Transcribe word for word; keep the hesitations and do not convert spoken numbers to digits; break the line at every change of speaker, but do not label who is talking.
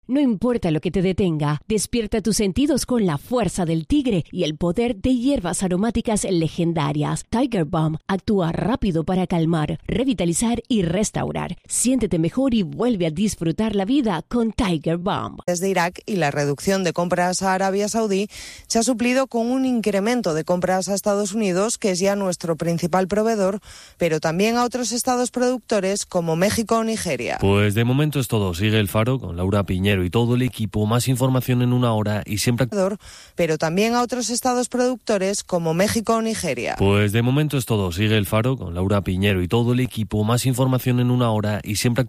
No importa lo que te detenga, despierta tus sentidos con la fuerza del tigre y el poder de hierbas aromáticas legendarias. Tiger Balm actúa rápido para calmar, revitalizar y restaurar. Siéntete mejor y vuelve a disfrutar la vida con Tiger Balm.
Desde Irak y la reducción de compras a Arabia Saudí se ha suplido con un incremento de compras a Estados Unidos, que es ya nuestro principal proveedor, pero también a otros estados productores como México o Nigeria.
Pues de momento es todo. Sigue El Faro con Laura Piñero y todo el equipo. Más información en una hora y siempre...
Pero también a otros estados productores como México o Nigeria.
Pues de momento es todo. Sigue El Faro con Laura Piñero y todo el equipo. Más información en una hora y siempre...